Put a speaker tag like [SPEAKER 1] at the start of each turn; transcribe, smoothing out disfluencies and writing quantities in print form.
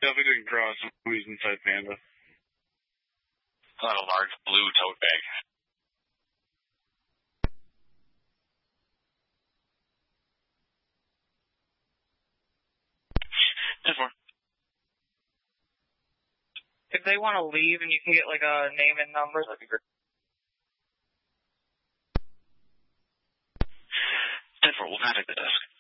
[SPEAKER 1] Yeah, I think we can draw some movies inside Panda.
[SPEAKER 2] Not a large blue tote bag.
[SPEAKER 3] If they want to leave and you can get like a name and number, that'd be great.
[SPEAKER 2] 10-4, we'll contact the desk.